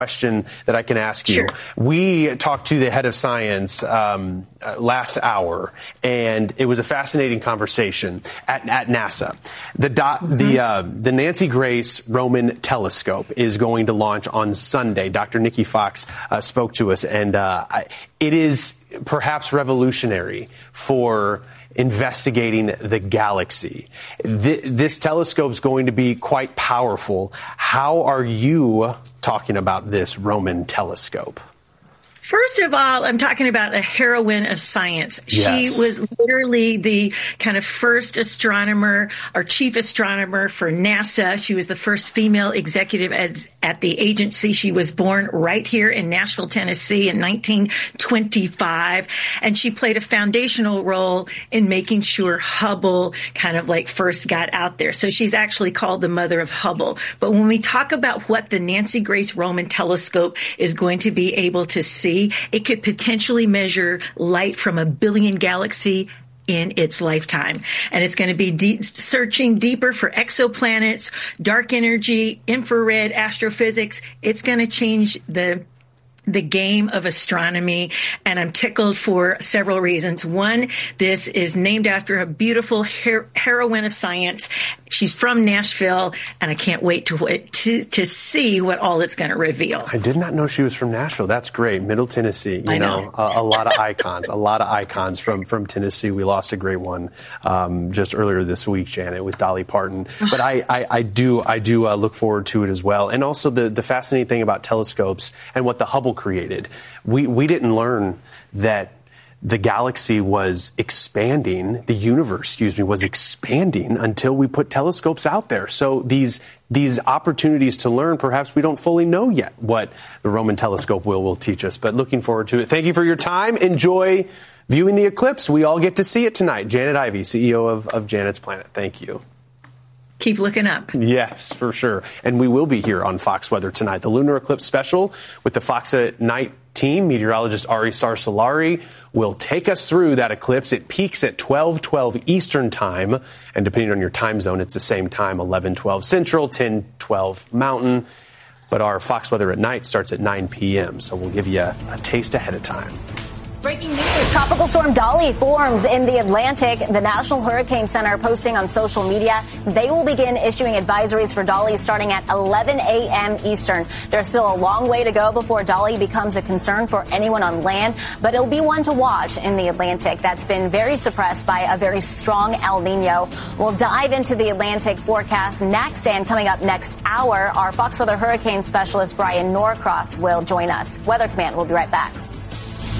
question that I can ask you. Sure. We talked to the head of science last hour, and it was a fascinating conversation at NASA. The Nancy Grace Roman telescope is going to launch on Sunday. Dr. Nikki Fox spoke to us, and it is perhaps revolutionary for investigating the galaxy. This telescope is going to be quite powerful. How are you talking about this Roman telescope? First of all, I'm talking about a heroine of science. Yes. She was literally the kind of first astronomer or chief astronomer for NASA. She was the first female executive at the agency. She was born right here in Nashville, Tennessee in 1925. And she played a foundational role in making sure Hubble kind of like first got out there. So she's actually called the mother of Hubble. But when we talk about what the Nancy Grace Roman telescope is going to be able to see, it could potentially measure light from 1 billion galaxies in its lifetime. And it's going to be searching deeper for exoplanets, dark energy, infrared, astrophysics. It's going to change the game of astronomy, and I'm tickled for several reasons. One, this is named after a beautiful heroine of science. She's from Nashville, and I can't wait to see what all it's going to reveal. I did not know she was from Nashville. That's great. Middle Tennessee, you know, a lot of icons from Tennessee. We lost a great one just earlier this week, Janet, with Dolly Parton. But I do look forward to it as well. And also the fascinating thing about telescopes and what the Hubble created. We didn't learn that the galaxy was expanding, the universe, was expanding until we put telescopes out there. So these opportunities to learn, perhaps we don't fully know yet what the Roman telescope will teach us, but looking forward to it. Thank you for your time. Enjoy viewing the eclipse. We all get to see it tonight. Janet Ivey, CEO of Janet's Planet. Thank you. Keep looking up. Yes, for sure. And we will be here on Fox Weather tonight. The Lunar Eclipse Special with the Fox at Night team. Meteorologist Ari Sarsalari will take us through that eclipse. It peaks at 12:12 Eastern Time. And depending on your time zone, it's the same time, 11:12 Central, 10:12 Mountain. But our Fox Weather at Night starts at 9 p.m. So we'll give you a taste ahead of time. Breaking news, Tropical Storm Dolly forms in the Atlantic. The National Hurricane Center posting on social media they will begin issuing advisories for Dolly starting at 11 a.m. Eastern. There's still a long way to go before Dolly becomes a concern for anyone on land, but it'll be one to watch in the Atlantic that's been very suppressed by a very strong El Nino. We'll dive into the Atlantic forecast next, and coming up next hour, our Fox Weather hurricane specialist Brian Norcross will join us. Weather Command will be right back.